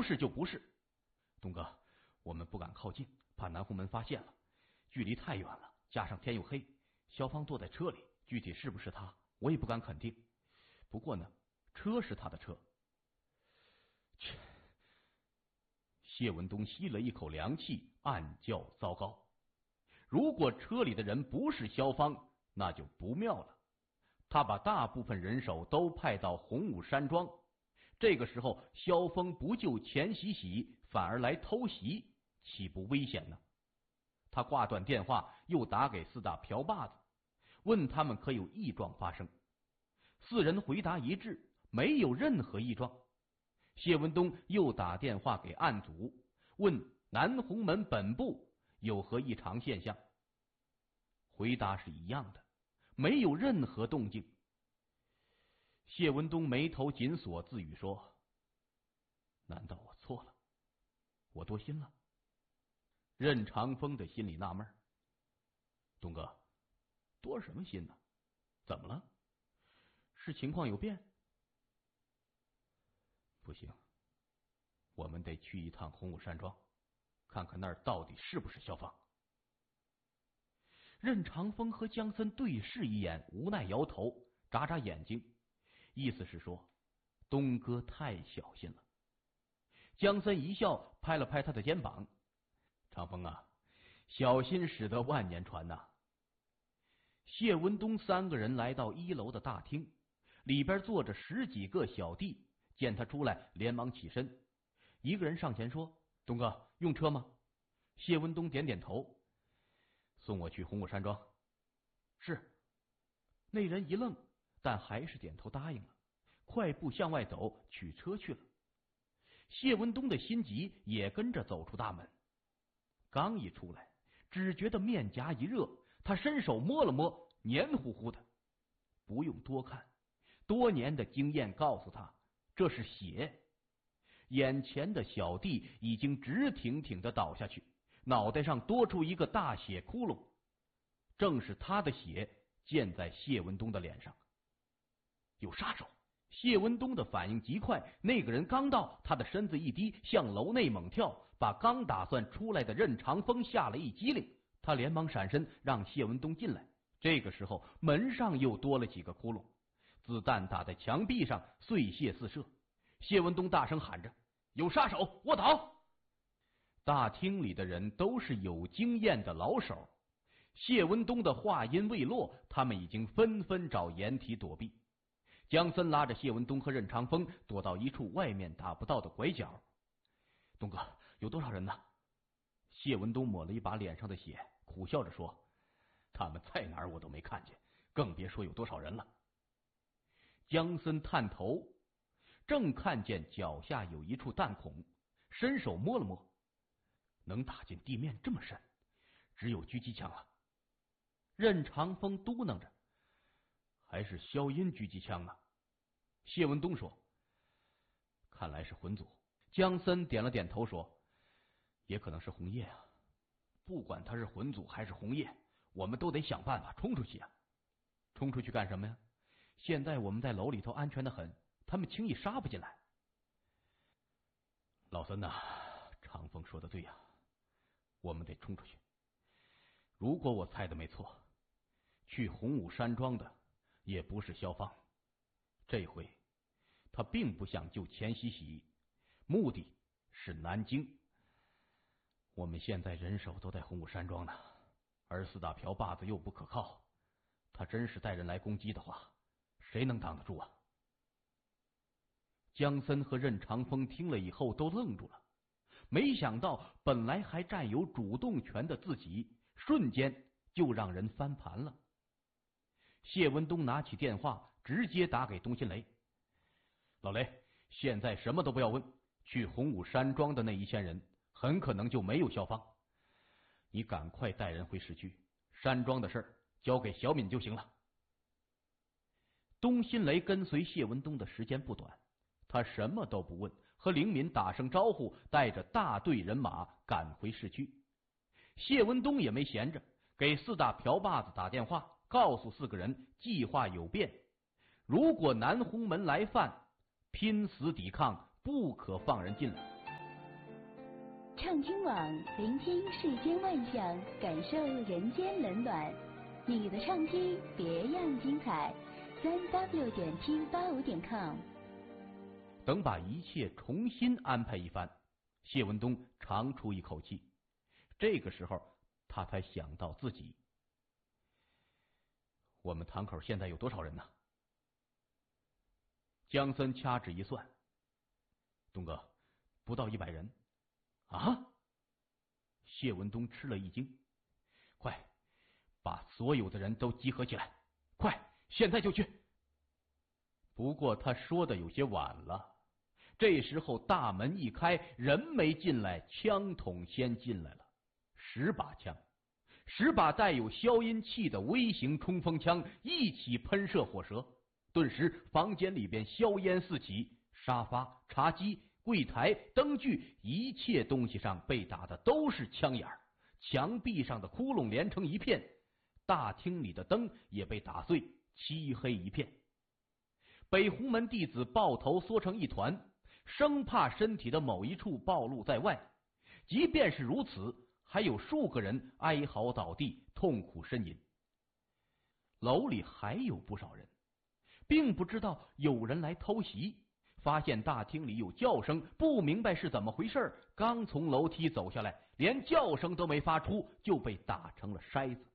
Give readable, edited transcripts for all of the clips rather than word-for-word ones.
是就不是。东哥，我们不敢靠近，怕南红门发现了，距离太远了，加上天又黑，肖芳坐在车里，具体是不是他，我也不敢肯定。不过呢，车是他的车。切！谢文东吸了一口凉气，暗叫糟糕。如果车里的人不是肖芳，那就不妙了。他把大部分人手都派到洪武山庄，这个时候萧峰不救钱喜喜，反而来偷袭，岂不危险呢？他挂断电话，又打给四大瓢把子，问他们可有异状发生。四人回答一致，没有任何异状。谢文东又打电话给案组，问南红门本部有何异常现象。回答是一样的，没有任何动静。谢文东眉头紧锁，自语说：难道我错了？我多心了？任长风的心里纳闷，东哥，多什么心呢？怎么了？是情况有变？不行，我们得去一趟洪武山庄，看看那儿到底是不是萧芳。任长风和江森对视一眼，无奈摇头，眨眨眼睛，意思是说东哥太小心了。江森一笑，拍了拍他的肩膀：长风啊，小心驶得万年船呐。谢文东三个人来到一楼的大厅，里边坐着10几个小弟，见他出来连忙起身，一个人上前说：东哥，用车吗？谢文东点点头：送我去洪武山庄。是。那人一愣，但还是点头答应了，快步向外走，取车去了。谢文东的心急，也跟着走出大门。刚一出来，只觉得面颊一热，他伸手摸了摸，黏糊糊的。不用多看，多年的经验告诉他，这是血。眼前的小弟已经直挺挺的倒下去，脑袋上多出一个大血窟窿，正是他的血溅在谢文东的脸上。有杀手！谢文东的反应极快，那个人刚到，他的身子一低，向楼内猛跳，把刚打算出来的任长风吓了一激灵。他连忙闪身，让谢文东进来。这个时候，门上又多了几个窟窿，子弹打在墙壁上，碎屑四射。谢文东大声喊着：有杀手，卧倒！大厅里的人都是有经验的老手。谢文东的话音未落，他们已经纷纷找掩体躲避。江森拉着谢文东和任长风躲到一处外面打不到的拐角。东哥，有多少人呢？谢文东抹了一把脸上的血，苦笑着说：他们在哪儿我都没看见，更别说有多少人了。江森探头，正看见脚下有一处弹孔，伸手摸了摸，能打进地面这么深，只有狙击枪了。任长风嘟囔着：还是消音狙击枪呢？谢文东说：看来是混组。江森点了点头说：也可能是红叶啊，不管他是混组还是红叶，我们都得想办法冲出去啊。冲出去干什么呀？现在我们在楼里头安全的很，他们轻易杀不进来。老孙呐，长风说的对呀，我们得冲出去。如果我猜的没错，去洪武山庄的也不是萧芳，这回他并不想救钱喜喜，目的是南京。我们现在人手都在洪武山庄呢，而四大瓢把子又不可靠，他真是带人来攻击的话，谁能挡得住啊？江森和任长风听了以后都愣住了，没想到本来还占有主动权的自己，瞬间就让人翻盘了。谢文东拿起电话，直接打给东新雷：老雷，现在什么都不要问，去洪武山庄的那1000人很可能就没有萧芳，你赶快带人回市区，山庄的事儿交给小敏就行了。东新雷跟随谢文东的时间不短，他什么都不问，和灵敏打声招呼，带着大队人马赶回市区。谢文东也没闲着，给4大瓢把子打电话，告诉4个人计划有变，如果南红门来犯，拼死抵抗，不可放人进来。 畅听网，聆听世间万象，感受人间冷暖。你的畅听别样精彩，3w.T85.com。 等把一切重新安排一番，谢文东长出一口气。这个时候，他才想到自己，我们堂口现在有多少人呢？江森掐指一算，东哥，不到100人。啊！谢文东吃了一惊，快把所有的人都集合起来，快，现在就去。不过他说的有些晚了，这时候大门一开，人没进来，枪筒先进来了，10把枪，10把带有消音器的微型冲锋枪一起喷射火舌，顿时房间里边硝烟四起，沙发、茶几、柜台、灯具，一切东西上被打的都是枪眼儿，墙壁上的窟窿连成一片，大厅里的灯也被打碎，漆黑一片。北湖门弟子抱头缩成一团，生怕身体的某一处暴露在外。即便是如此，还有数个人哀嚎倒地，痛苦呻吟。楼里还有不少人，并不知道有人来偷袭，发现大厅里有叫声，不明白是怎么回事，刚从楼梯走下来，连叫声都没发出，就被打成了筛子。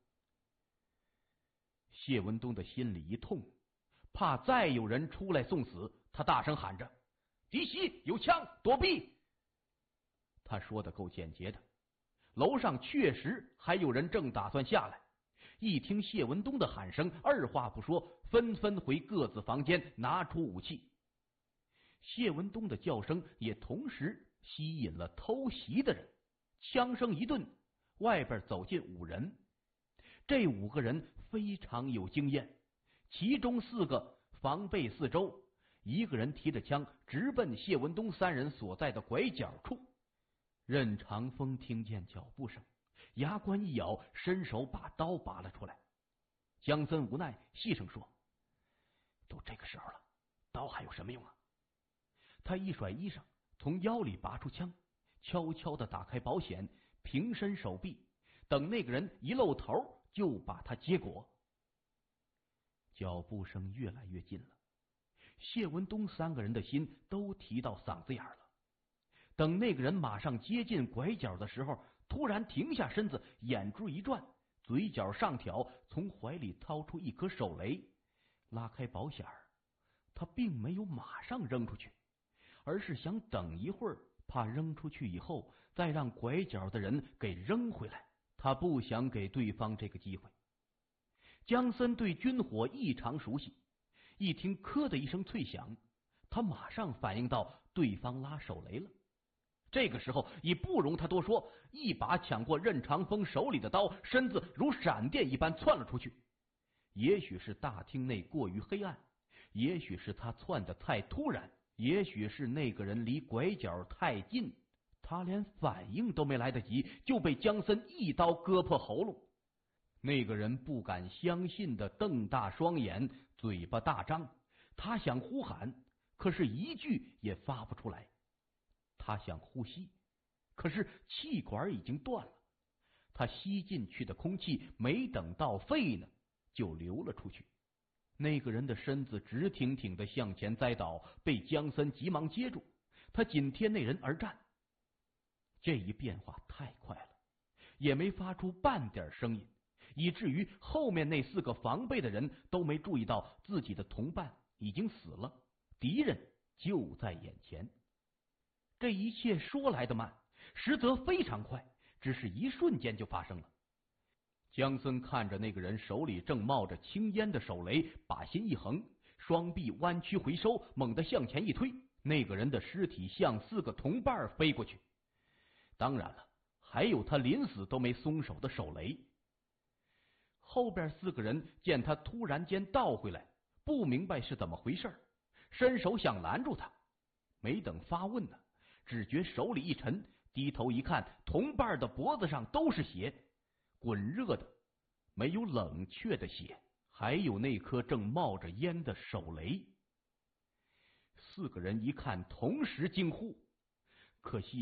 谢文东的心里一痛，怕再有人出来送死，他大声喊着：敌袭，有枪，躲避！他说的够简洁的，楼上确实还有人正打算下来，一听谢文东的喊声，二话不说，纷纷回各自房间拿出武器。谢文东的叫声也同时吸引了偷袭的人，枪声一顿，外边走进5人。这5个人非常有经验，其中4个防备四周，1个人提着枪直奔谢文东3人所在的拐角处。任长风听见脚步声，牙关一咬，伸手把刀拔了出来。江森无奈细声说：都这个时候了，刀还有什么用啊？他一甩衣裳，从腰里拔出枪，悄悄地打开保险，平伸手臂，等那个人一露头，就把他结果。脚步声越来越近了，谢文东3个人的心都提到嗓子眼了。等那个人马上接近拐角的时候，突然停下身子，眼珠一转，嘴角上挑，从怀里掏出一颗手雷，拉开保险，他并没有马上扔出去，而是想等一会儿，怕扔出去以后再让拐角的人给扔回来，他不想给对方这个机会。江森对军火异常熟悉，一听咳的一声脆响，他马上反应到对方拉手雷了。这个时候已不容他多说，一把抢过任长风手里的刀，身子如闪电一般窜了出去。也许是大厅内过于黑暗，也许是他窜得太突然，也许是那个人离拐角太近，他连反应都没来得及，就被江森一刀割破喉咙。那个人不敢相信的瞪大双眼，嘴巴大张，他想呼喊，可是一句也发不出来。他想呼吸，可是气管已经断了，他吸进去的空气没等到肺呢，就流了出去。那个人的身子直挺挺的向前栽倒，被江森急忙接住，他紧贴那人而战。这一变化太快了，也没发出半点声音，以至于后面那4个防备的人都没注意到自己的同伴已经死了，敌人就在眼前。这一切说来的慢，实则非常快，只是一瞬间就发生了。江森看着那个人手里正冒着青烟的手雷，把心一横，双臂弯曲回收，猛地向前一推，那个人的尸体向4个同伴飞过去。当然了，还有他临死都没松手的手雷。后边4个人见他突然间倒回来，不明白是怎么回事，伸手想拦住他，没等发问呢，只觉手里一沉，低头一看，同伴的脖子上都是血，滚热的，没有冷却的血，还有那颗正冒着烟的手雷。4个人一看，同时惊呼，可惜